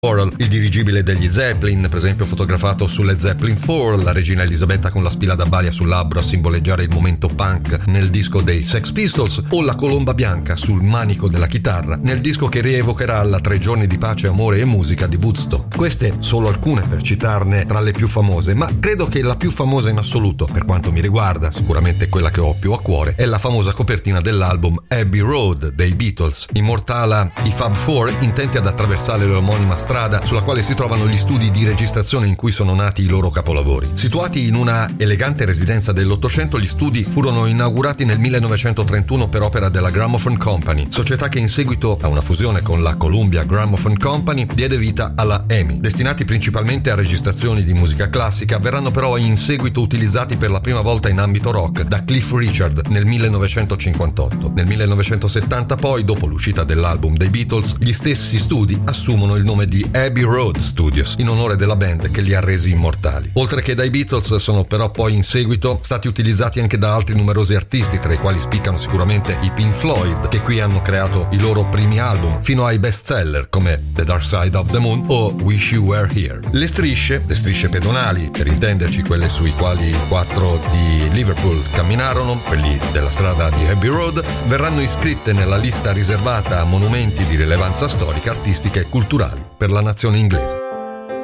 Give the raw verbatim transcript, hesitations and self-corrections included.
Coral, il dirigibile degli Zeppelin, per esempio fotografato sulle Zeppelin quattro, la regina Elisabetta con la spilla da balia sul labbro a simboleggiare il momento punk nel disco dei Sex Pistols, o la colomba bianca sul manico della chitarra nel disco che rievocherà la tre giorni di pace, amore e musica di Woodstock. Queste solo alcune per citarne tra le più famose, ma credo che la più famosa in assoluto, per quanto mi riguarda, sicuramente quella che ho più a cuore, è la famosa copertina dell'album Abbey Road dei Beatles. Immortala i Fab Four intenti ad attraversare l'omonima strada sulla quale si trovano gli studi di registrazione in cui sono nati i loro capolavori. Situati in una elegante residenza dell'Ottocento, gli studi furono inaugurati nel millenovecentotrentuno per opera della Gramophone Company, società che in seguito a una fusione con la Columbia Gramophone Company diede vita alla E M I. Destinati principalmente a registrazioni di musica classica, verranno però in seguito utilizzati per la prima volta in ambito rock da Cliff Richard nel millenovecentocinquantotto. Nel millenovecentosettanta poi, dopo l'uscita dell'album dei Beatles, gli stessi studi assumono il nome di Abbey Road Studios in onore della band che li ha resi immortali. Oltre che dai Beatles, sono però poi in seguito stati utilizzati anche da altri numerosi artisti, tra i quali spiccano sicuramente i Pink Floyd, che qui hanno creato i loro primi album, fino ai bestseller come The Dark Side of the Moon o Wish You Were Here. Le strisce, le strisce pedonali, per intenderci quelle sui quali i quattro di Liverpool camminarono, quelli della strada di Abbey Road, verranno iscritte nella lista riservata a monumenti di rilevanza storica, artistica e culturali per la nazione inglese.